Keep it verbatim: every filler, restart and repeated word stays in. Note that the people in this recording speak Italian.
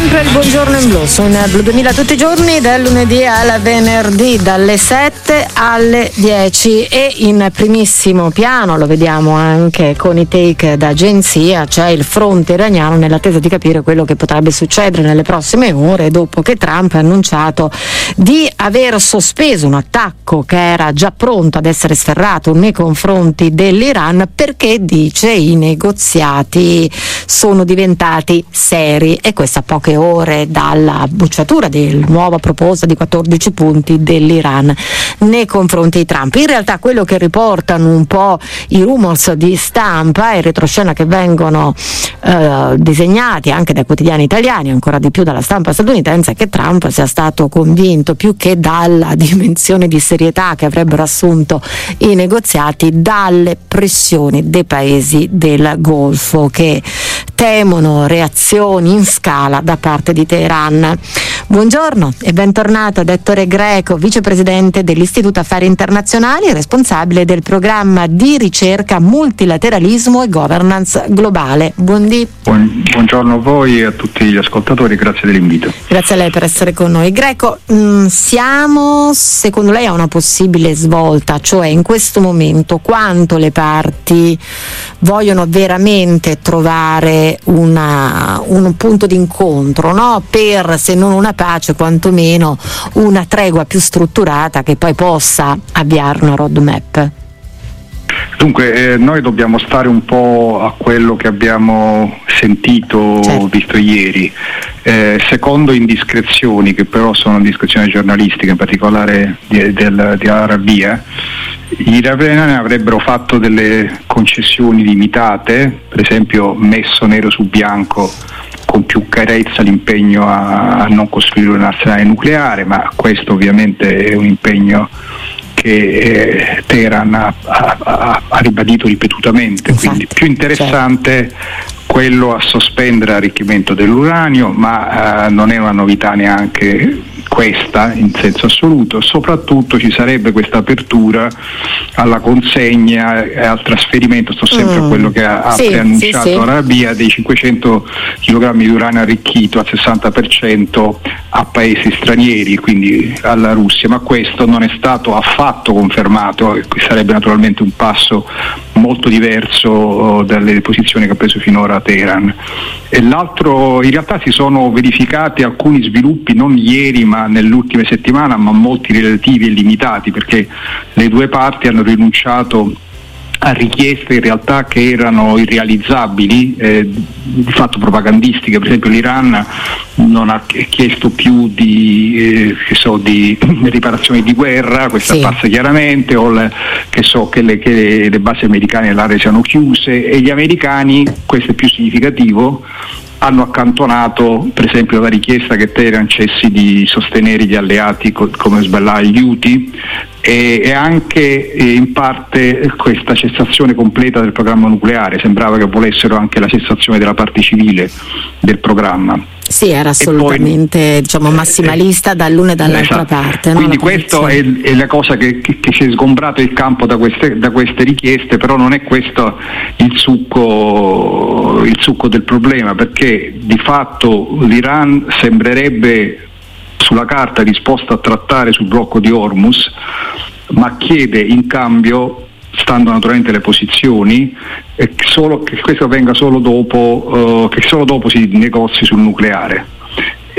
sempre il buongiorno in blu su Blu duemila tutti i giorni, dal lunedì al venerdì dalle sette alle dieci, e in primissimo piano, lo vediamo anche con i take d'agenzia, c'è il fronte iraniano nell'attesa di capire quello che potrebbe succedere nelle prossime ore dopo che Trump ha annunciato di aver sospeso un attacco che era già pronto ad essere sferrato nei confronti dell'Iran, perché dice i negoziati sono diventati seri, e questo a poche ore dalla bocciatura del nuova proposta di quattordici punti dell'Iran nei confronti di Trump. In realtà quello che riportano un po' i rumors di stampa e il retroscena che vengono eh, disegnati anche dai quotidiani italiani, ancora di più dalla stampa statunitense, è che Trump sia stato convinto, più che dalla dimensione di serietà che avrebbero assunto i negoziati, dalle pressioni dei paesi del Golfo che temono reazioni in scala da parte di Teheran. Buongiorno e bentornato ad Ettore Greco, vicepresidente dell'Istituto Affari Internazionali e responsabile del programma di ricerca Multilateralismo e Governance Globale. Buondì. Buon, buongiorno a voi e a tutti gli ascoltatori, grazie dell'invito. Grazie a lei per essere con noi. Greco, mh, siamo secondo lei a una possibile svolta, cioè in questo momento quanto le parti vogliono veramente trovare una, un punto d'incontro, no? Per, se non una pace, quantomeno una tregua più strutturata che poi possa avviare una roadmap. Dunque, eh, noi dobbiamo stare un po' a quello che abbiamo sentito, certo, visto ieri. Eh, secondo indiscrezioni, che però sono indiscrezioni giornalistiche, in particolare di, del, di Arabia, gli iraniani avrebbero fatto delle concessioni limitate, per esempio messo nero su bianco con più chiarezza l'impegno a, a non costruire un arsenale nucleare, ma questo ovviamente è un impegno che eh, Teheran ha, ha, ha ribadito ripetutamente. Infatti, quindi più interessante, certo, quello a sospendere l'arricchimento dell'uranio, ma eh, non è una novità neanche questa in senso assoluto. Soprattutto ci sarebbe questa apertura alla consegna e al trasferimento, sto sempre mm. a quello che ha, sì, ha preannunciato sì, sì. Arabia, dei cinquecento chilogrammi di uranio arricchito al sessanta per cento a paesi stranieri, quindi alla Russia, ma questo non è stato affatto confermato, e qui sarebbe naturalmente un passo molto diverso dalle posizioni che ha preso finora Teheran. E l'altro, in realtà si sono verificati alcuni sviluppi non ieri ma nell'ultima settimana, ma molti relativi e limitati, perché le due parti hanno rinunciato a richieste in realtà che erano irrealizzabili, eh, di fatto propagandistiche. Per esempio l'Iran non ha chiesto più di, eh, che so, di riparazioni di guerra, questa sì. passa chiaramente, o le, che so che le, che le basi americane nell'area siano chiuse, e gli americani, questo è più significativo, hanno accantonato per esempio la richiesta che Teheran cessi di sostenere gli alleati co- come Hezbollah e gli Houthi, e, e anche e in parte questa cessazione completa del programma nucleare. Sembrava che volessero anche la cessazione della parte civile del programma. Sì, era assolutamente poi, diciamo massimalista eh, dall'una e dall'altra esatto. parte. Quindi no, questo è, è la cosa che, che, che si è sgombrato il campo da queste, da queste richieste, però non è questo il succo, il succo del problema, perché di fatto l'Iran sembrerebbe sulla carta disposto a trattare sul blocco di Hormuz, ma chiede in cambio, stando naturalmente le posizioni, eh, solo, che questo avvenga solo dopo, uh, che solo dopo si negozi sul nucleare.